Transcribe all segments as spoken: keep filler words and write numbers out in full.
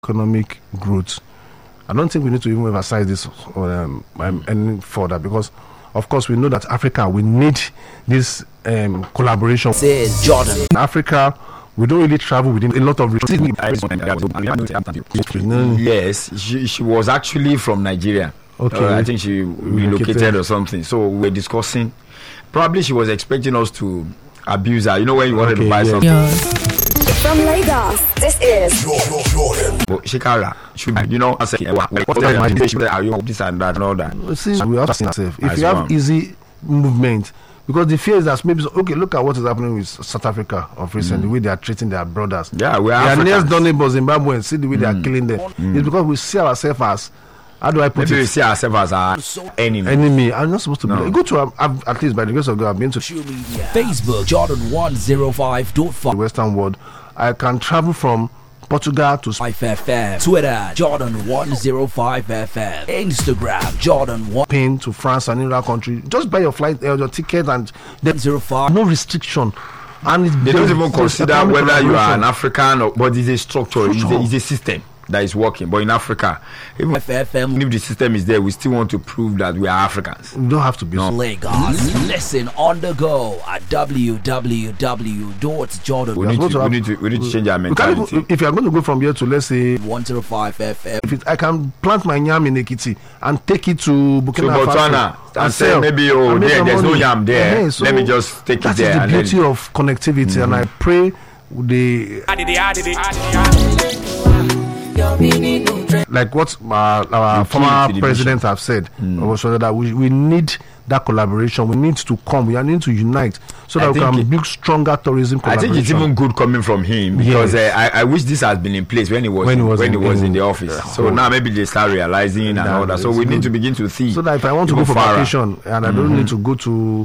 economic growth. I don't think we need to even emphasize this um, um, any further, because of course we know that Africa, we need this um, collaboration. Says Jordan. In Africa, we don't really travel within a lot of yes, she, she was actually from Nigeria. Okay. Uh, I think she relocated or something. So we were discussing. Probably she was expecting us to abuse her. You know, when you wanted Okay, to buy yes. something. Yes. From Lagos, this is But Shikara should be, you know, I say, what are you this and that and all that. See, we have to ask ourselves, if As you have one. easy movement, because the fear is that maybe, okay, look at what is happening with South Africa of recent, Mm. the way they are treating their brothers. Yeah, we are Their nearest Africans. door neighbors, Zimbabwe, see the way they are killing them. Mm. It's because we see ourselves as, how do I put Maybe we it? see ourselves as our enemy. Enemy. I'm not supposed to No. be like, go to, um, I've, at least by the grace of God, I've been to Facebook Jordan one oh five point the five Western world. I can travel from Portugal to Spain, F M. Twitter Jordan one oh five F M. Instagram Jordan one to France and any other country. Just buy your flight, uh, your ticket, and there's oh five. no restriction. And it's They don't based- even it's consider economic whether you are an collaboration. African or, but it's a structure, it's a, Structure. it's a system that is working. But in Africa, even F M if the system is there, we still want to prove that we are Africans. You don't have to be. No. Lagos. Listen on the go at w w w dot jordan We need supposed to, to we have- need to, we need to change our You can't mentality. even, if you are going to go from here to, let's say, one oh five F M. if it, I can plant my yam in Ekiti and take it to To Burkina Botswana Faso and say sell maybe oh and make there, some there's no money. yam there. Yeah, so Let me just take it that there. is the and beauty then, of connectivity, and I pray the like what uh, our You former key to the president have said, also that we, we need that collaboration. We need to come. We need to unite so I that we think can it- build stronger tourism I collaboration. think it's even good coming from him because Yes. uh, I, I wish this has been in place when he was When he in, was when in- he was in, in- the office. yeah. So now maybe they start realizing and That all that. So is we need good. to begin to see. So that if I want to even go for fairer. vacation and I don't need to go to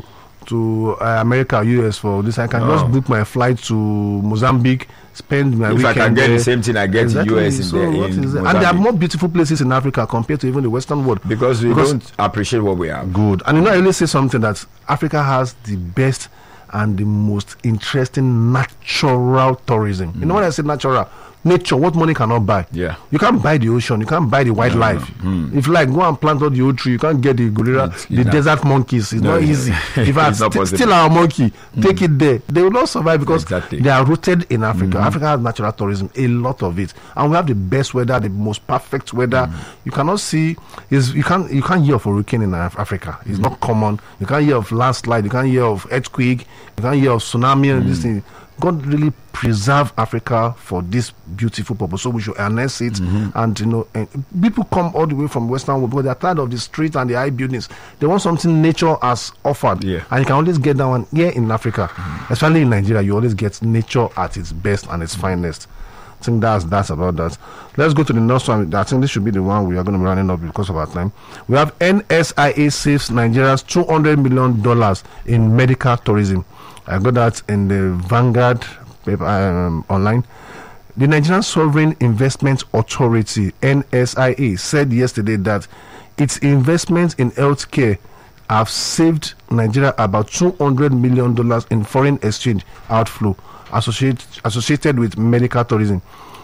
to uh, America, U S for this, I can just Oh. book my flight to Mozambique, spend my If I weekend can get there. the same thing I get Exactly. in U S in, So the, what in is it? And there are Mozambique. more beautiful places in Africa compared to even the Western world. because we because- don't appreciate what we have. Good. And you know, I always say something that Africa has the best and the most interesting natural tourism. You know, when I say natural, nature, what money cannot buy. Yeah. You can't buy the ocean, you can't buy the wildlife. If you like, go and plant all the old tree, you can't get the gorilla, It's- the yeah. desert monkeys. It's No, not yeah. easy. In It's fact, not st- possible. still our monkey, take it there. They will not survive because Exactly. they are rooted in Africa. Africa has natural tourism, a lot of it, and we have the best weather, the most perfect weather. You cannot see is you can't you can't hear of hurricane in Af- Africa. It's not common. You can't hear of landslide. You can't hear of earthquake. You can't hear of tsunami and this thing. God really preserve Africa for this beautiful purpose, so we should harness it. And you know, and people come all the way from Western world because they're tired of the street and the high buildings. They want something nature has offered, Yeah. and you can always get that one here in Africa, especially in Nigeria. You always get nature at its best and its finest. I think that's that's about that. Let's go to the next one. I think this should be the one we are going to be running up because of our time. We have N S I A saves Nigeria's two hundred million dollars in medical tourism. I got that in the Vanguard paper um, online. The Nigerian Sovereign Investment Authority (N S I A) said yesterday that its investments in healthcare have saved Nigeria about two hundred million dollars in foreign exchange outflow associated associated with medical tourism.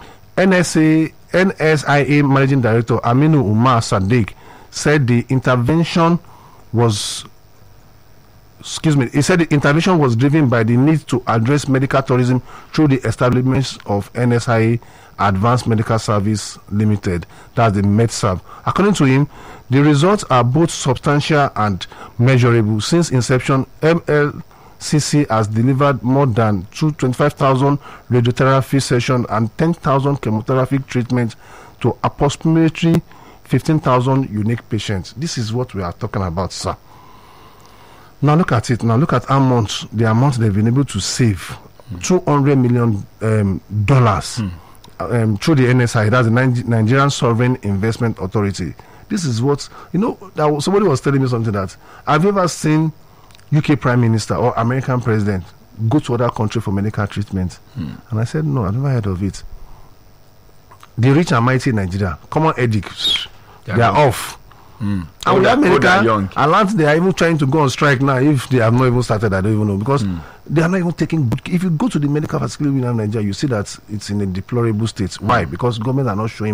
N S A N S I A Managing Director Aminu Umar Sadiq said the intervention was excuse me, he said the intervention was driven by the need to address medical tourism through the establishment of N S I A Advanced Medical Service Limited, that's the MedServ. According to him, the results are both substantial and measurable. Since inception, M L C C has delivered more than twenty-five thousand radiotherapy sessions and ten thousand chemotherapy treatments to approximately fifteen thousand unique patients. This is what we are talking about, sir. Now look at it. Now look at how much the amount they've been able to save, two hundred million um, dollars um, through the N S I. That's the Nig- Nigerian Sovereign Investment Authority. This is what you know. That was, somebody was telling me something that have you ever seen U K Prime Minister or American President go to other country for medical treatment? And I said no, I've never heard of it. The rich and mighty in Nigeria, common headache, they are gone. off. Mm. And we have medical young. alerts, they are even trying to go on strike now. If they have not even started, I don't even know, because mm. they are not even taking good. If you go to the medical facility in Nigeria, you see that it's in a deplorable state. Why? Because government are not showing